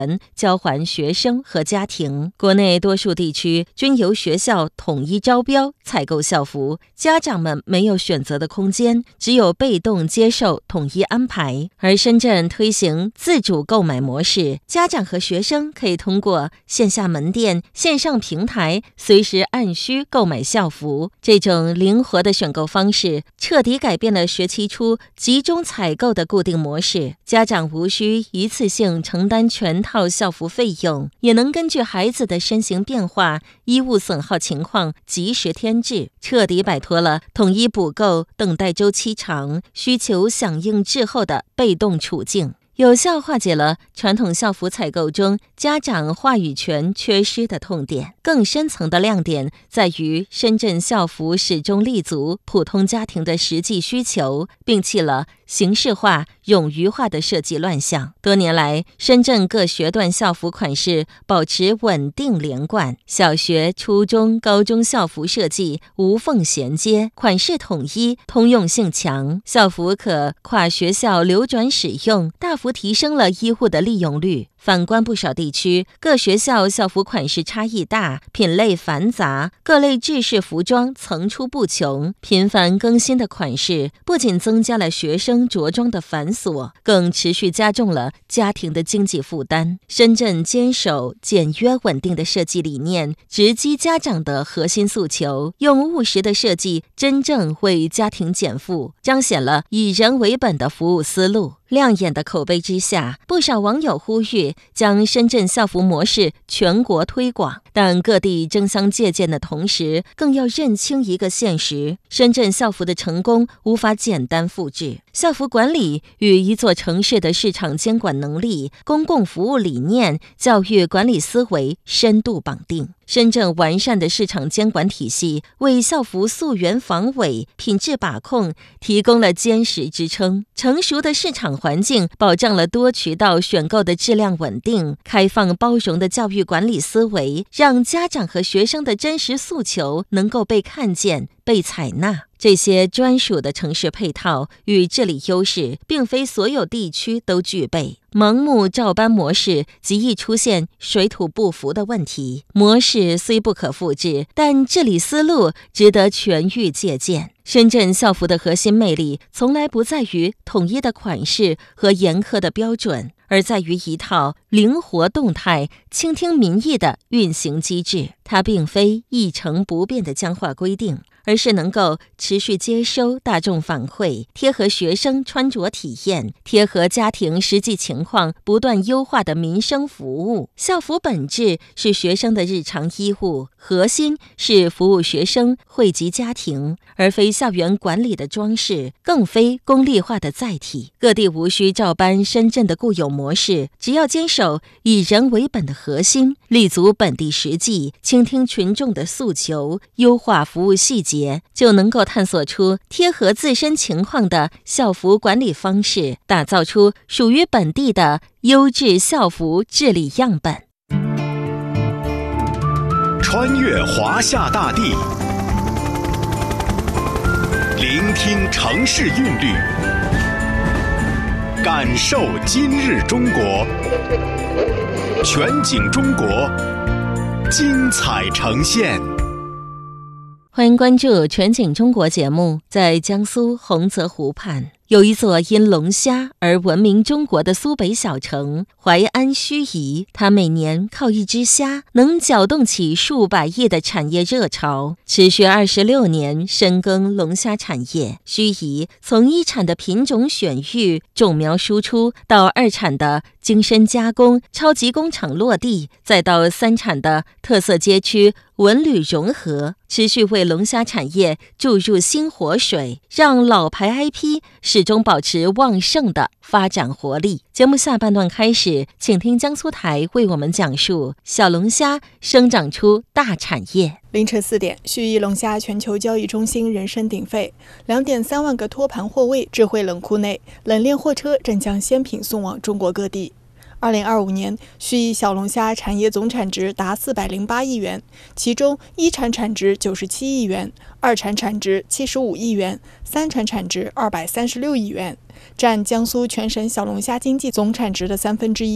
交还学生和家庭。国内多数地区均由学校统一招标采购校服，家长们没有选择的空间，只有被动接受统一安排。而深圳推行自主购买模式，家长和学生可以通过线下门店、线上平台随时按需购买校服。这种灵活的选购方式彻底改变了学期初集中采购的固定模式，家长无需一次性承担全套校服费用，也能根据孩子的身形变化、衣物损耗情况及时添置，彻底摆脱了统一补购、等待周期长、需求响应滞后的被动处境，有效化解了传统校服采购中家长话语权缺失的痛点。更深层的亮点在于，深圳校服始终立足普通家庭的实际需求，摒弃了形式化、冗余化的设计乱象。多年来，深圳各学段校服款式保持稳定连贯，小学、初中、高中校服设计无缝衔接，款式统一，通用性强，校服可跨学校流转使用，大幅提升了医护的利用率。反观不少地区，各学校校服款式差异大，品类繁杂，各类制式服装层出不穷，频繁更新的款式不仅增加了学生着装的繁琐，更持续加重了家庭的经济负担。深圳坚守简约稳定的设计理念，直击家长的核心诉求，用务实的设计真正为家庭减负，彰显了以人为本的服务思路。亮眼的口碑之下，不少网友呼吁将深圳校服模式全国推广，但各地争相借鉴的同时，更要认清一个现实：深圳校服的成功无法简单复制。校服管理与一座城市的市场监管能力、公共服务理念、教育管理思维深度绑定。深圳完善的市场监管体系为校服溯源防伪、品质把控提供了坚实支撑。成熟的市场环境保障了多渠道选购的质量稳定，开放包容的教育管理思维让家长和学生的真实诉求能够被看见、被采纳。这些专属的城市配套与治理优势，并非所有地区都具备。盲目照搬模式极易出现水土不服的问题。模式虽不可复制，但治理思路值得全域借鉴。深圳校服的核心魅力从来不在于统一的款式和严苛的标准，而在于一套灵活动态、倾听民意的运行机制。它并非一成不变的僵化规定，而是能够持续接收大众反馈，贴合学生穿着体验，贴合家庭实际情况，不断优化的民生服务。校服本质是学生的日常衣物，核心是服务学生、惠及家庭，而非校园管理的装饰，更非功利化的载体。各地无需照搬深圳的固有模式，只要坚守以人为本的核心，立足本地实际，倾听群众的诉求，优化服务细节，就能够探索出贴合自身情况的校服管理方式，打造出属于本地的优质校服治理样本。 穿越华夏大地，聆听城市韵律，感受今日中国。全景中国，精彩呈现。 欢迎关注全景中国节目。在江苏洪泽湖畔，有一座因龙虾而闻名中国的苏北小城淮安盱眙，它每年靠一只虾能搅动起数百亿的产业热潮，持续26年深耕龙虾产业。盱眙从一产的品种选育、种苗输出，到二产的精深加工、超级工厂落地，再到三产的特色街区文旅融合，持续为龙虾产业注入新活水，让老牌 IP 始终保持旺盛的发展活力。节目下半段开始，请听江苏台为我们讲述小龙虾生长出大产业。 凌晨4点，盱眙龙虾全球交易中心人声鼎沸，2.3万个托盘货位，智慧冷库内，冷链货车正将鲜品送往中国各地。2025年，盱眙小龙虾产业总产值达408亿元，其中一产产值97亿元，二产产值75亿元，三产产值236亿元，占江苏全省小龙虾经济总产值的1/3。盱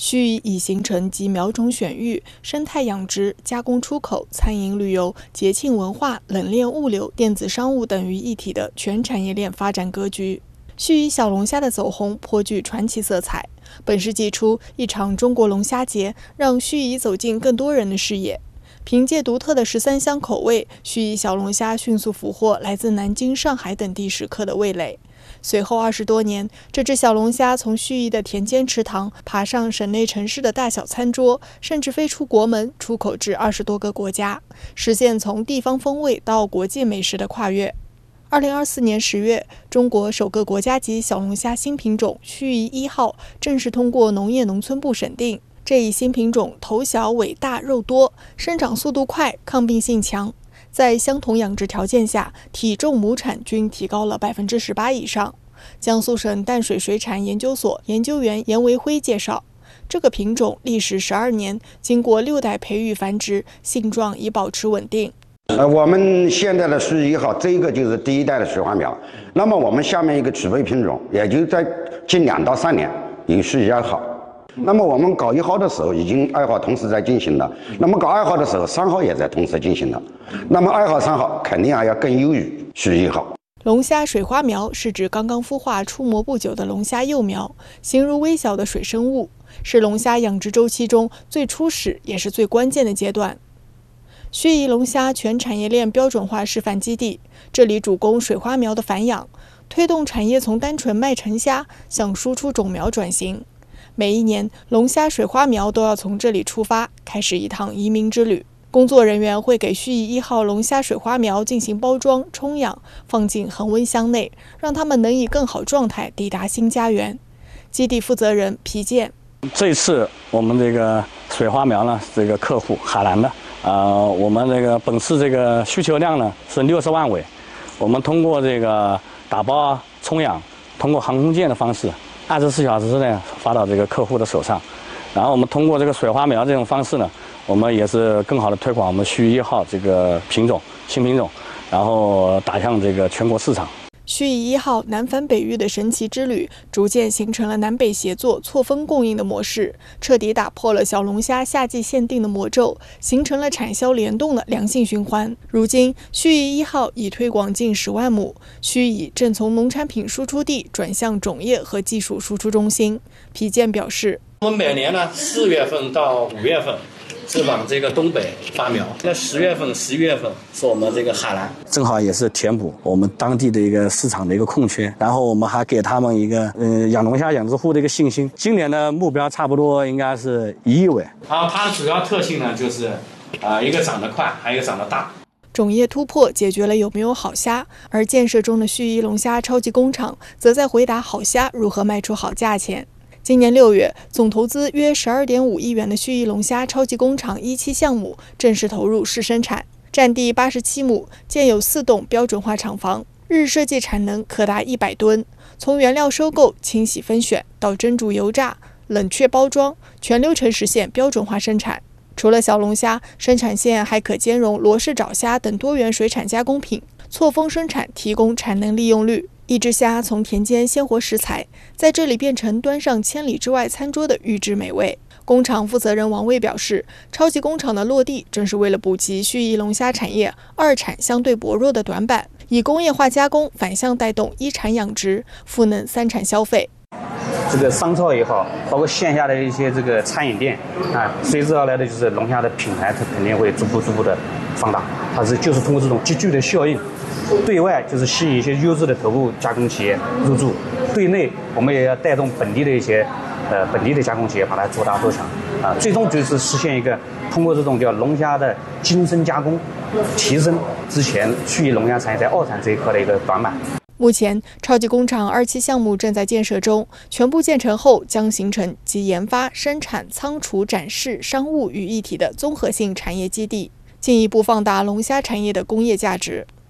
盱眙已形成集苗种选育、生态养殖、加工出口、餐饮旅游、节庆文化、冷链物流、电子商务等于一体的全产业链发展格局。盱眙小龙虾的走红颇具传奇色彩。本世纪初，一场中国龙虾节让盱眙走进更多人的视野。凭借独特的13香口味，盱眙小龙虾迅速俘获来自南京、上海等地食客的味蕾。随后20多年，这只小龙虾从盱眙的田间池塘爬上省内城市的大小餐桌，甚至飞出国门，出口至20多个国家，实现从地方风味到国际美食的跨越。2024年10月，中国首个国家级小龙虾新品种盱眙1号正式通过农业农村部审定。这一新品种头小尾大肉多，生长速度快，抗病性强。在相同养殖条件下，体重亩产均提高了18%以上。江苏省淡水水产研究所研究员严维辉介绍，这个品种历时12年，经过6代培育繁殖，性状已保持稳定。 我们现在的盱眙1号，这个就是第1代的水花苗。那么我们下面一个储备品种，也就在近2到3年有盱眙2号。那么我们搞1号的时候，已经2号同时在进行了。那么搞2号的时候，3号也在同时进行了。那么2号、3号肯定还要更优于盱眙1号。 龙虾水花苗是指刚刚孵化出模不久的龙虾幼苗，形如微小的水生物，是龙虾养殖周期中最初始也是最关键的阶段。盱眙龙虾全产业链标准化示范基地，这里主攻水花苗的繁养，推动产业从单纯卖成虾向输出种苗转型。每一年，龙虾水花苗都要从这里出发，开始一趟移民之旅。工作人员会给盱眙1号龙虾水花苗进行包装、冲养，放进恒温箱内，让它们能以更好状态抵达新家园。基地负责人皮健： 这次我们这个水花苗呢，这个客户海南的，我们这个本次这个需求量呢是60万尾，我们通过这个打包、冲养，通过航空件的方式，24小时之内发到这个客户的手上。然后我们通过这个水花苗这种方式呢，我们也是更好的推广我们盱眙1号这个品种新品种，然后打向这个全国市场。 盱眙1号南返北育的神奇之旅，逐渐形成了南北协作、错峰供应的模式，彻底打破了小龙虾夏季限定的魔咒，形成了产销联动的良性循环。如今，盱眙1号已推广近10万亩，盱眙正从农产品输出地转向种业和技术输出中心。皮健表示， 我们每年呢4月份到5月份是往这个东北发苗，那10月份、11月份是我们这个海南， 正好也是填补我们当地的一个市场的一个空缺，然后我们还给他们一个养龙虾养殖户的一个信心。今年的目标差不多应该是1亿尾。 然后它的主要特性呢就是一个长得快，还有一个长得大。 种业突破解决了有没有好虾，而建设中的盱眙龙虾超级工厂则在回答好虾如何卖出好价钱。今年6月，总投资约12.5亿元的盱眙龙虾超级工厂1期项目正式投入试生产，占地87亩，建有4栋标准化厂房，日设计产能可达100吨。从原料收购、清洗分选到蒸煮油炸、冷却包装，全流程实现标准化生产。除了小龙虾，生产线还可兼容罗氏爪虾等多元水产加工品，错峰生产，提供产能利用率。一只虾从田间鲜活食材，在这里变成端上千里之外餐桌的预制美味。工厂负责人王卫表示，超级工厂的落地正是为了补齐盱眙龙虾产业2产相对薄弱的短板，以工业化加工反向带动1产养殖，赋能3产消费。 这个商超也好，包括线下的一些这个餐饮店随之而来的就是龙虾的品牌，它肯定会逐步的放大。它就是通过这种集聚的效应，对外就是吸引一些优质的头部加工企业入驻，对内我们也要带动本地的一些本地的加工企业把它做大做强最终就是实现一个通过这种叫龙虾的精深加工，提升之前盱眙龙虾产业在2产这一块的一个短板。 目前，超级工厂2期项目正在建设中，全部建成后将形成集研发、生产、仓储、展示、商务于一体的综合性产业基地，进一步放大龙虾产业的工业价值。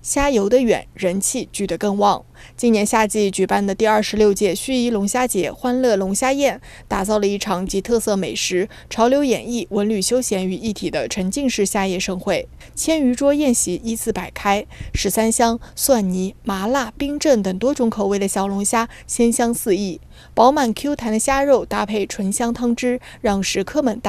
虾游得远，人气聚得更旺。今年夏季举办的第26届盱眙龙虾节欢乐龙虾宴，打造了一场集特色美食、潮流演绎、文旅休闲于一体的沉浸式虾业盛会。1000余桌宴席依次摆开，13香、蒜泥、麻辣、冰镇等多种口味的小龙虾鲜香四溢，饱满 Q 弹的虾肉搭配醇香汤汁，让食客们大